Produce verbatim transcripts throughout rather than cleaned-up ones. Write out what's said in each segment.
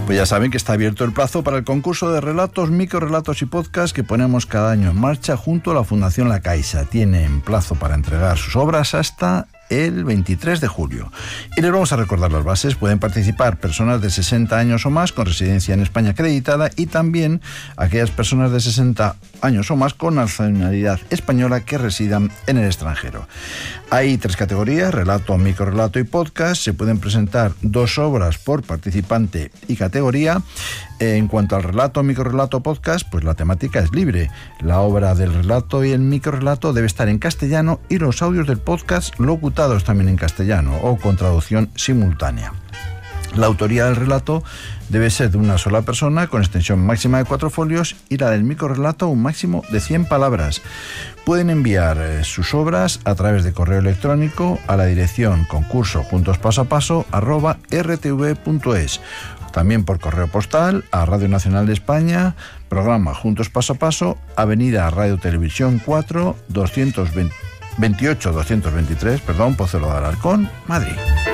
Pues ya saben que está abierto el plazo para el concurso de relatos, microrelatos y podcasts que ponemos cada año en marcha junto a la Fundación La Caixa. Tienen plazo para entregar sus obras hasta el veintitrés de julio. Y les vamos a recordar las bases. Pueden participar personas de sesenta años o más con residencia en España acreditada y también aquellas personas de sesenta años o más con nacionalidad española que residan en el extranjero. Hay tres categorías: relato, microrelato y podcast. Se pueden presentar dos obras por participante y categoría. En cuanto al relato, microrelato, podcast, pues la temática es libre. La obra del relato y el microrelato debe estar en castellano y los audios del podcast locutados también en castellano o con traducción simultánea. La autoría del relato debe ser de una sola persona con extensión máxima de cuatro folios y la del microrelato un máximo de cien palabras. Pueden enviar eh, sus obras a través de correo electrónico a la dirección concurso juntos paso a paso arroba r t v punto es. También por correo postal a Radio Nacional de España, programa Juntos Paso a Paso, Avenida Radio Televisión cuatro, doscientos veintiocho doscientos veintitrés, perdón, Pozuelo de Alarcón, Madrid.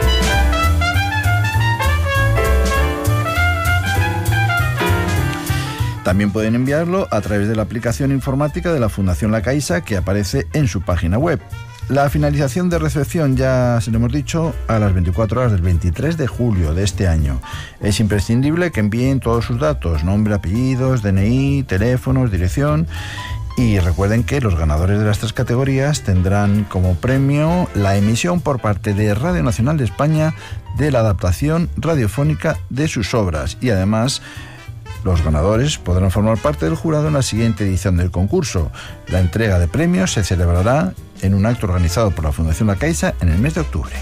También pueden enviarlo a través de la aplicación informática de la Fundación La Caixa que aparece en su página web. La finalización de recepción, ya se lo hemos dicho, a las veinticuatro horas del veintitrés de julio de este año. Es imprescindible que envíen todos sus datos: nombre, apellidos, D N I, teléfonos, dirección. Y recuerden que los ganadores de las tres categorías tendrán como premio la emisión por parte de Radio Nacional de España de la adaptación radiofónica de sus obras. Y además, los ganadores podrán formar parte del jurado en la siguiente edición del concurso. La entrega de premios se celebrará en un acto organizado por la Fundación La Caixa en el mes de octubre.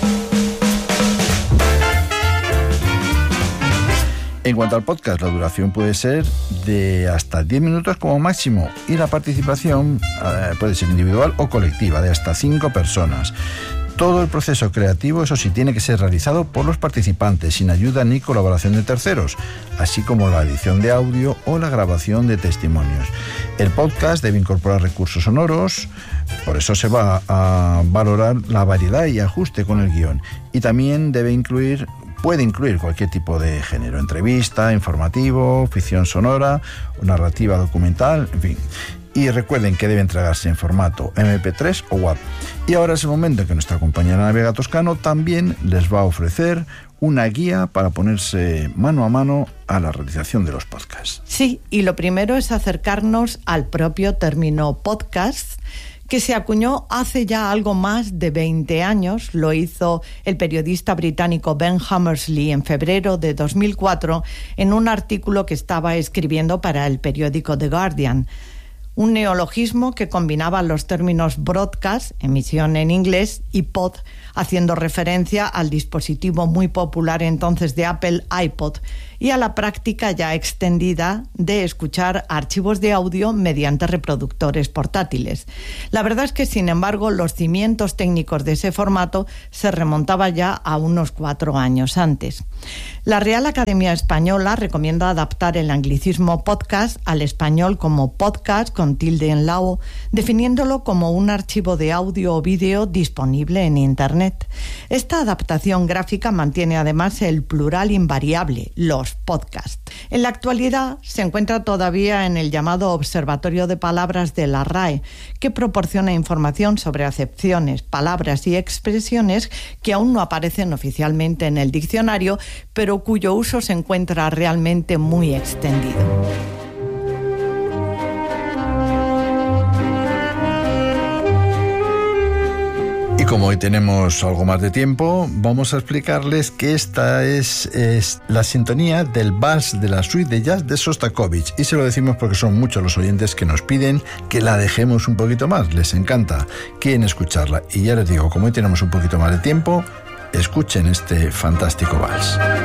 En cuanto al podcast, la duración puede ser de hasta diez minutos como máximo y la participación eh, puede ser individual o colectiva, de hasta cinco personas. Todo el proceso creativo, eso sí, tiene que ser realizado por los participantes, sin ayuda ni colaboración de terceros, así como la edición de audio o la grabación de testimonios. El podcast debe incorporar recursos sonoros, por eso se va a valorar la variedad y ajuste con el guión. Y también debe incluir, puede incluir cualquier tipo de género: entrevista, informativo, ficción sonora, narrativa documental, en fin. Y recuerden que debe entregarse en formato eme pe tres o WAV. Y ahora es el momento en que nuestra compañera Navega Toscano también les va a ofrecer una guía para ponerse mano a mano a la realización de los podcasts. Sí, y lo primero es acercarnos al propio término podcast, que se acuñó hace ya algo más de veinte años. Lo hizo el periodista británico Ben Hammersley en febrero de dos mil cuatro en un artículo que estaba escribiendo para el periódico The Guardian. Un neologismo que combinaba los términos broadcast, emisión en inglés, y pod, haciendo referencia al dispositivo muy popular entonces de Apple, iPod, y a la práctica ya extendida de escuchar archivos de audio mediante reproductores portátiles. La verdad es que, sin embargo, los cimientos técnicos de ese formato se remontaban ya a unos cuatro años antes. La Real Academia Española recomienda adaptar el anglicismo podcast al español como podcast con tilde en la O, definiéndolo como un archivo de audio o vídeo disponible en Internet. Esta adaptación gráfica mantiene además el plural invariable, los podcasts. En la actualidad se encuentra todavía en el llamado Observatorio de Palabras de la R A E, que proporciona información sobre acepciones, palabras y expresiones que aún no aparecen oficialmente en el diccionario, pero cuyo uso se encuentra realmente muy extendido. Y como hoy tenemos algo más de tiempo, vamos a explicarles que esta es, es la sintonía del vals de la suite de jazz de Sostakovich. Y se lo decimos porque son muchos los oyentes que nos piden que la dejemos un poquito más. Les encanta, quieren escucharla. Y ya les digo, como hoy tenemos un poquito más de tiempo, escuchen este fantástico vals.